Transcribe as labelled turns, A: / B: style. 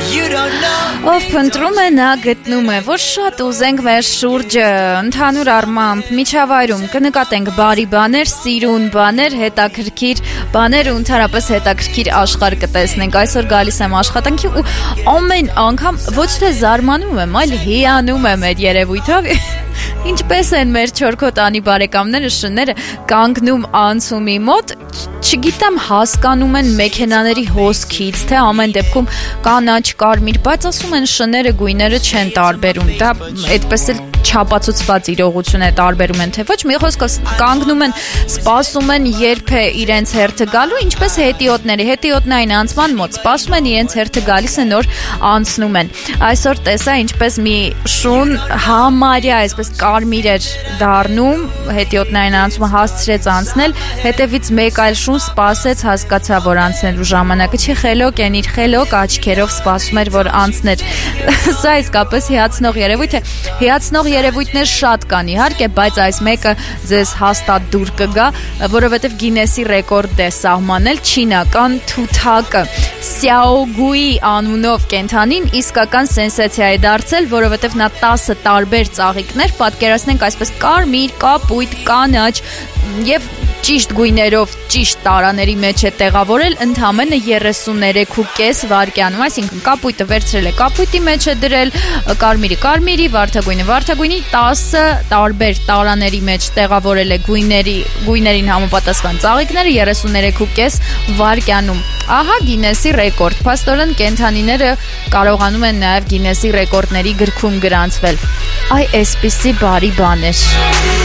A: Ով փնտրում է, նա գտնում է, որ շատ ուզենք մեր շուրջը ընդհանուր առմամբ միջավայրում կնկատենք բարի բաներ, սիրուն բաներ, հետաքրքիր բաներ ու ընդհանրապես հետաքրքիր աշխարհ կտեսնենք։ Այսօր գալիս եմ աշխատանքի ու ամեն անգամ ոչ թե զարմանում եմ, այլ հիանում եմ այդ երևույթով։ Ինչպես են մեր չորքոտանի բարեկամները շները կանգնում անցումի մոտ, չգիտեմ հասկանում են մեքենաների հոսքից, թե ամեն դեպքում կանաչ, կարմիր, բայց ասում են շները գույները չեն տարբերում, դա այդպես էլ չապացուցված իրողություն է, տարբերում են թե ոչ, մի խոսքով կանգնում են, սպասում են երբ է իրենց հերթը գալու, ինչպես հետիոտների անցման մոտ, սպասում են իրենց հերթը գալիս է նոր անցնում են։ Այսօր տեսա ինչպես մի շուն համարյա այսպես կարմիր էր դառնում, հետիոտներին անցումը հասցրեց անցնել, հետևից մեկ այլ շուն սպասեց, հասկացա, որ անցնելու ժամանակը չի, խելոք են իր խելոք աչքերով սպասում էր, որ անցներ։ Սա իսկապես հիացնող երևույթ է։ Հիացնող երևույթներ շատ կան իհարկե, բայց այս մեկը ձեզ հաստատ դուր կգա, որովհետև Գինեսի ռեկորդ է սահմանել չինական թութակը։ Սյաոգուի անունով կենդանին իսկական սենսացիա է դարձել, որովհետև նա 10 տարբեր ծաղիկներ, պատկերացնենք այսպես կարմիր, կապույտ, կանաչ եւ ճիշտ գույներով ճիշտ տարաների մեջ է տեղավորել ընդամենը 33.5 վայրկյանում, այսինքն կապույտը վերցրել է կապույտի մեջ է դրել, կարմիրը կարմիրի, վարդագույնը վարդագույնի 10 տարբեր տարաների մեջ տեղավորել է գույներին համապատասխան ծաղիկները 33.5 վայրկյանում։ Ահա Գինեսի ռեկորդ, փաստորեն կենդանիները կարողանում են նաև Գինեսի ռեկորդների գրքում գրանցվել։ Այ այսպիսի բարի բաներ։